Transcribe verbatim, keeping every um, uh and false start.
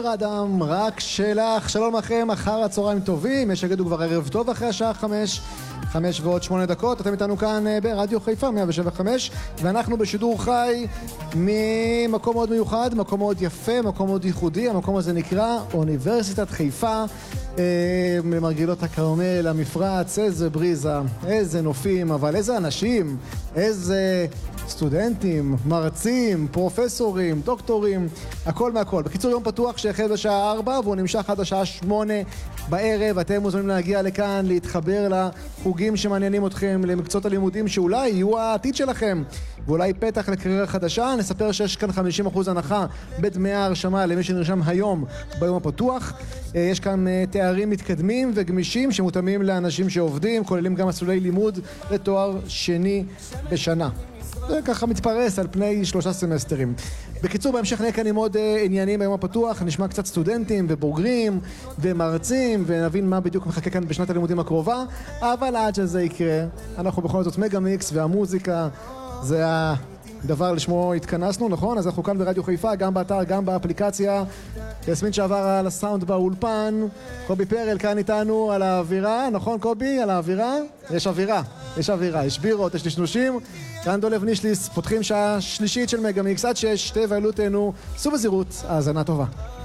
אומר אדם, רק שלך. שלום לכם, אחר הצהריים טובים, יש שיגידו כבר ערב טוב אחרי השעה חמש, חמש ועוד שמונה דקות. אתם איתנו כאן ברדיו חיפה מאה שבע וחמש, ואנחנו בשידור חי ממקום מאוד מיוחד, מקום מאוד יפה, מקום מאוד ייחודי. המקום הזה נקרא אוניברסיטת חיפה, למרגלות הכרמל, המפרץ. איזה בריזה, איזה נופים, אבל איזה אנשים, איזה סטודנטים, מרצים, פרופסורים, דוקטורים, הכל מהכל. בקיצור, יום פתוח שהחל בשעה ארבע והוא נמשך עד השעה שמונה בערב. אתם מוזמנים להגיע לכאן, להתחבר לחוגים שמעניינים אתכם, למקצועות הלימודים שאולי יהיו העתיד שלכם, ואולי פתח לקריירה חדשה. נספר שיש כאן חמישים אחוז הנחה בדמי ההרשמה למי שנרשם היום ביום הפתוח. יש כאן תארים מתקדמים וגמישים שמותאמים לאנשים שעובדים, כוללים גם מסלולי לימוד לתואר שני בשנה. זה ככה מתפרס על פני שלושה סמסטרים. בקיצור, בהמשך נהיה כאן עם עוד עניינים ביום הפתוח, נשמע קצת סטודנטים ובוגרים ומרצים, ונבין מה בדיוק מחכה כאן בשנת הלימודים הקרובה. אבל עד שזה יקרה, אנחנו בכל זאת מגה מיקס, והמוזיקה זה הדבר לשמו התכנסנו, נכון? אז אנחנו כאן ברדיו חיפה, גם באתר, גם באפליקציה. יסמין שעבר על הסאונד באולפן, קובי פרל כאן איתנו על האווירה, נכון קובי? על האווירה? יש אווירה, יש אווירה, יש בירות, יש נשנושים. כאן דולב נישליס, פותחים שעה שלישית של מגה מיקס, עד שש, שתי ואלותנו, סעו בזהירות, האזנה טובה.